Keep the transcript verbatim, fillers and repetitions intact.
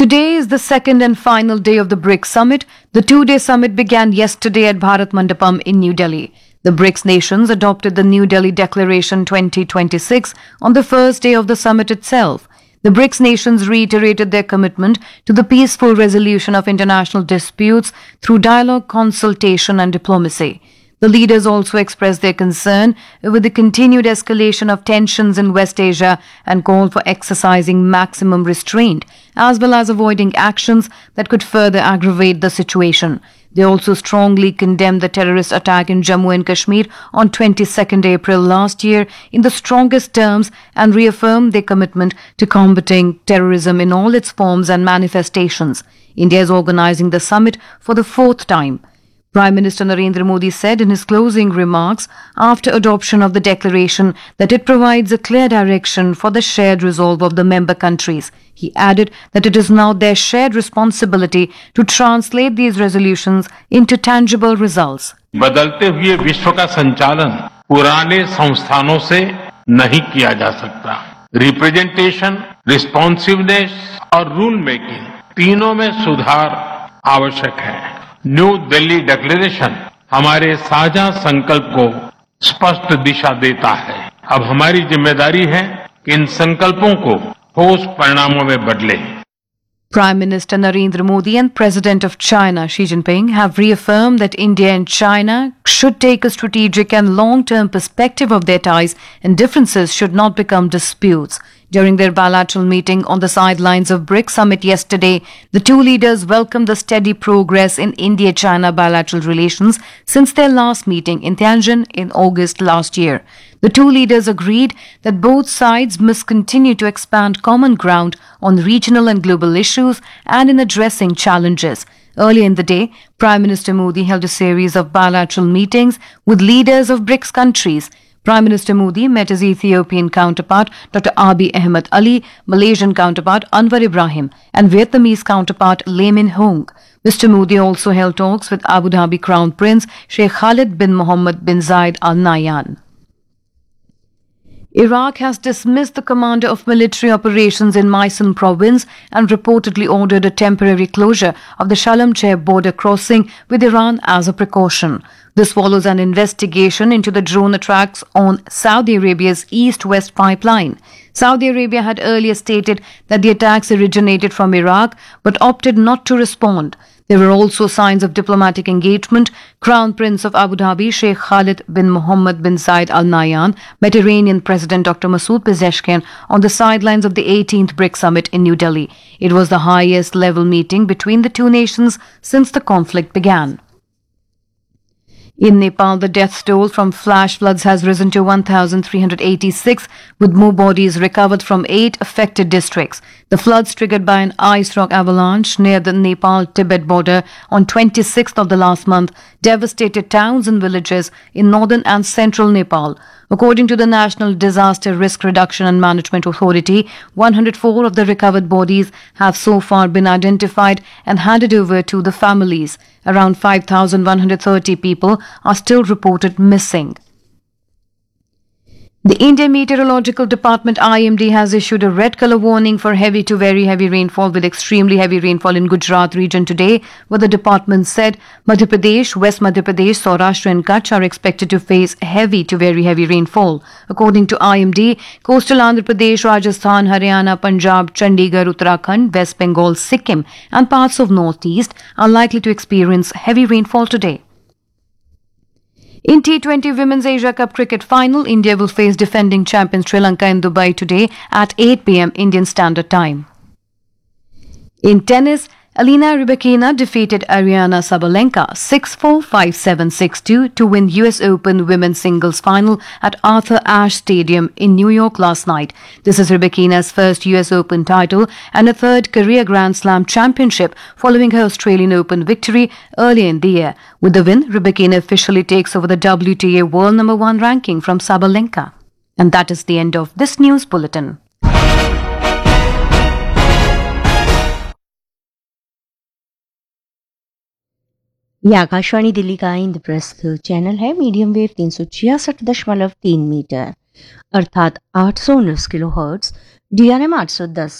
Today is the second and final day of the BRICS summit. The two-day summit began yesterday at Bharat Mandapam in New Delhi. The BRICS nations adopted the New Delhi Declaration twenty twenty-six on the first day of the summit itself. The BRICS nations reiterated their commitment to the peaceful resolution of international disputes through dialogue, consultation and diplomacy. The leaders also expressed their concern over the continued escalation of tensions in West Asia and called for exercising maximum restraint, as well as avoiding actions that could further aggravate the situation. They also strongly condemned the terrorist attack in Jammu and Kashmir on twenty-second April last year in the strongest terms and reaffirmed their commitment to combating terrorism in all its forms and manifestations. India is organizing the summit for the fourth time. Prime Minister Narendra Modi said in his closing remarks after adoption of the declaration that it provides a clear direction for the shared resolve of the member countries. He added that it is now their shared responsibility to translate these resolutions into tangible results. बदलते हुए विश्व का संचालन पुराने संस्थानों से नहीं किया जा सकता। रिप्रेजेंटेशन, रिस्पॉन्सिवनेस और रूल मेकिंग तीनों में सुधार आवश्यक है। न्यू दिल्ली डिक्लेरेशन हमारे साझा संकल्प को स्पष्ट दिशा देता है। अब हमारी जिम्मेदारी है कि इन संकल्पों को ठोस परिणामों में बदलें। Prime Minister Narendra Modi and President of China Xi Jinping have reaffirmed that India and China should take a strategic and long-term perspective of their ties and differences should not become disputes. During their bilateral meeting on the sidelines of BRICS summit yesterday, the two leaders welcomed the steady progress in India-China bilateral relations since their last meeting in Tianjin in August last year. The two leaders agreed that both sides must continue to expand common ground on regional and global issues and in addressing challenges. Earlier in the day, Prime Minister Modi held a series of bilateral meetings with leaders of BRICS countries. Prime Minister Modi met his Ethiopian counterpart Doctor Abiy Ahmed Ali, Malaysian counterpart Anwar Ibrahim and Vietnamese counterpart Lee Min Hoong. Mister Modi also held talks with Abu Dhabi Crown Prince Sheikh Khalid bin Mohammed bin Zayed Al Nahyan. Iraq has dismissed the commander of military operations in Maysan province and reportedly ordered a temporary closure of the Shalamcher border crossing with Iran as a precaution. This follows an investigation into the drone attacks on Saudi Arabia's east-west pipeline. Saudi Arabia had earlier stated that the attacks originated from Iraq but opted not to respond. There were also signs of diplomatic engagement. Crown Prince of Abu Dhabi, Sheikh Khalid bin Mohammed bin Zayed Al Nahyan, met Iranian President Doctor Masoud Pezeshkian on the sidelines of the eighteenth BRICS summit in New Delhi. It was the highest level meeting between the two nations since the conflict began. In Nepal, the death toll from flash floods has risen to one thousand three hundred eighty-six, with more bodies recovered from eight affected districts. The floods triggered by an ice rock avalanche near the Nepal-Tibet border on twenty-sixth of the last month devastated towns and villages in northern and central Nepal. According to the National Disaster Risk Reduction and Management Authority, one hundred four of the recovered bodies have so far been identified and handed over to the families. Around five thousand one hundred thirty people are still reported missing. The Indian Meteorological Department I M D has issued a red color warning for heavy to very heavy rainfall with extremely heavy rainfall in Gujarat region today, where the department said Madhya Pradesh, West Madhya Pradesh, Saurashtra and Kutch are expected to face heavy to very heavy rainfall. According to I M D, coastal Andhra Pradesh, Rajasthan, Haryana, Punjab, Chandigarh, Uttarakhand, West Bengal, Sikkim and parts of Northeast are likely to experience heavy rainfall today. In T twenty Women's Asia Cup Cricket Final, India will face defending champion Sri Lanka in Dubai today at eight p m Indian Standard Time. In tennis, Alina Rybakina defeated Ariana Sabalenka six four, five seven, six two to win U S Open Women's Singles Final at Arthur Ashe Stadium in New York last night. This is Rybakina's first U S Open title and a third career Grand Slam championship following her Australian Open victory earlier in the year. With the win, Rybakina officially takes over the W T A World Number One ranking from Sabalenka. And that is the end of this news bulletin. ये आकाशवाणी दिल्ली का Indraprastha channel है। Medium wave तीन सौ छियासठ दशमलव तीन metre अर्थात आठ सौ उन्नीस kilo hertz, D R M आठ सौ दस